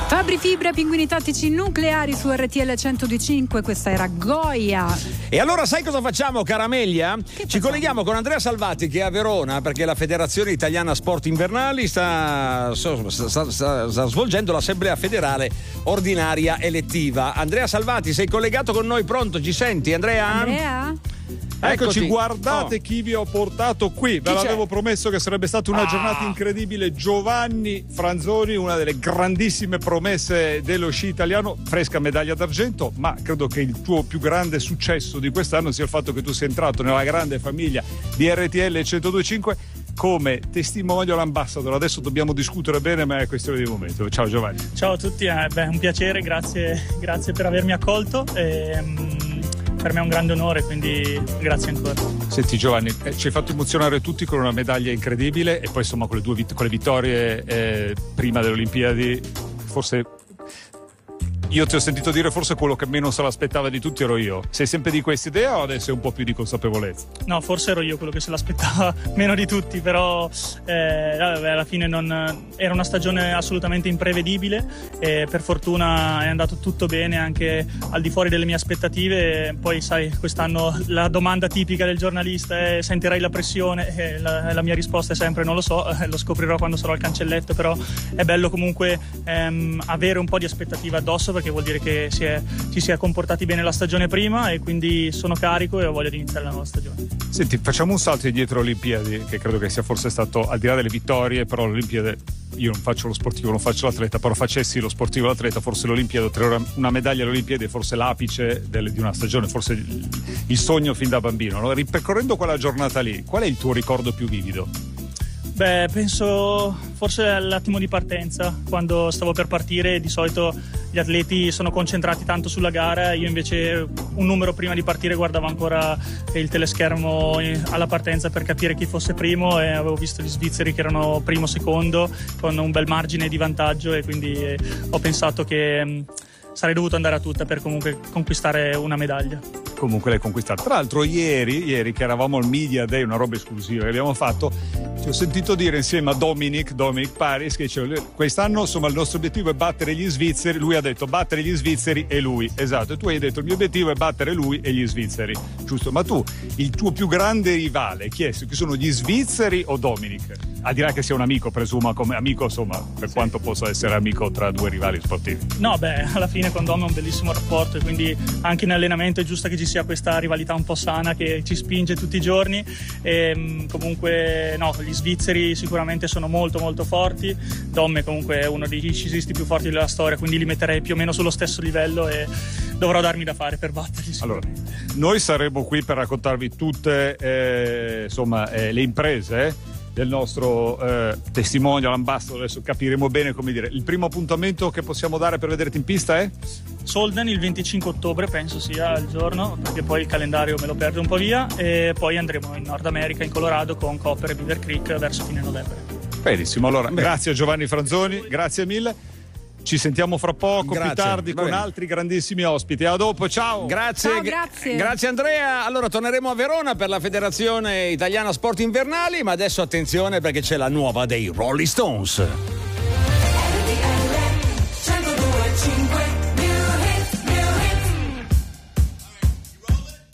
Fabri Fibra, pinguini tattici nucleari su RTL 102.5. Questa era Goia. E allora sai cosa facciamo, cara Amelia? Ci colleghiamo con Andrea Salvati, che è a Verona, perché la Federazione Italiana Sport Invernali sta svolgendo l'Assemblea Federale Ordinaria Elettiva. Andrea Salvati, sei collegato con noi, pronto? Ci senti, Andrea? Andrea? Eccoci, guardate chi vi ho portato qui. Ve l'avevo promesso che sarebbe stata una giornata incredibile. Giovanni Franzoni, una delle grandissime promesse dello sci italiano, fresca medaglia d'argento, ma credo che il tuo più grande successo di quest'anno sia il fatto che tu sei entrato nella grande famiglia di RTL 102.5 come testimonial ambassador. Adesso dobbiamo discutere bene, ma è questione di momento. Ciao Giovanni. Ciao a tutti, è un piacere, grazie per avermi accolto. Per me è un grande onore, quindi grazie ancora. Senti Giovanni, ci hai fatto emozionare tutti con una medaglia incredibile e poi insomma con le vittorie prima delle Olimpiadi, forse io ti ho sentito dire forse quello che meno se l'aspettava di tutti ero io. Sei sempre di questa idea o adesso è un po' più di consapevolezza? No, forse ero io quello che se l'aspettava meno di tutti, però alla fine era una stagione assolutamente imprevedibile e per fortuna è andato tutto bene anche al di fuori delle mie aspettative. Poi sai, quest'anno la domanda tipica del giornalista è: sentirai la pressione? E la mia risposta è sempre non lo so, lo scoprirò quando sarò al cancelletto, però è bello comunque avere un po' di aspettativa addosso, perché vuol dire che ci si è comportati bene la stagione prima e quindi sono carico e ho voglia di iniziare la nuova stagione. Senti, facciamo un salto indietro alle Olimpiadi, che credo che sia forse stato, al di là delle vittorie, però l'Olimpiade, io non faccio lo sportivo, non faccio l'atleta, però facessi lo sportivo e l'atleta, forse l'Olimpiade, ottenere una medaglia alle Olimpiadi è forse l'apice di una stagione, forse il sogno fin da bambino, no? Ripercorrendo quella giornata lì, qual è il tuo ricordo più vivido? Beh, penso forse all'attimo di partenza, quando stavo per partire. Di solito gli atleti sono concentrati tanto sulla gara, io invece un numero prima di partire guardavo ancora il teleschermo alla partenza per capire chi fosse primo, e avevo visto gli svizzeri che erano primo secondo con un bel margine di vantaggio, e quindi ho pensato che sarei dovuto andare a tutta per comunque conquistare una medaglia. Comunque l'hai conquistata. Tra l'altro ieri che eravamo al Media Day, una roba esclusiva che abbiamo fatto, ti ho sentito dire insieme a Dominic Paris che quest'anno insomma il nostro obiettivo è battere gli svizzeri. Lui ha detto battere gli svizzeri e lui, esatto, e tu hai detto il mio obiettivo è battere lui e gli svizzeri, giusto? Ma tu, il tuo più grande rivale chi è? Chi sono, gli svizzeri o Dominic? Al di là che sia un amico, presumo, come amico, insomma, per quanto possa essere amico tra due rivali sportivi. No, alla fine con Dom è un bellissimo rapporto, e quindi anche in allenamento è giusto che ci sia questa rivalità un po' sana che ci spinge tutti i giorni. E comunque no, gli svizzeri sicuramente sono molto molto forti. Dom è comunque uno dei sciististi più forti della storia, quindi li metterei più o meno sullo stesso livello e dovrò darmi da fare per batterli sicuramente. Allora, noi saremo qui per raccontarvi tutte le imprese del nostro testimonial ambassador. Adesso capiremo bene come dire. Il primo appuntamento che possiamo dare per vederti in pista è? Solden il 25 ottobre penso sia il giorno, perché poi il calendario me lo perde un po' via, e poi andremo in Nord America, in Colorado, con Copper e Beaver Creek verso fine novembre. Benissimo, allora grazie a Giovanni Franzoni, grazie mille. Ci sentiamo fra poco, più tardi, con altri grandissimi ospiti. A dopo, ciao. Grazie. Ciao, grazie. Grazie Andrea. Allora torneremo a Verona per la Federazione Italiana Sport Invernali, ma adesso attenzione perché c'è la nuova dei Rolling Stones.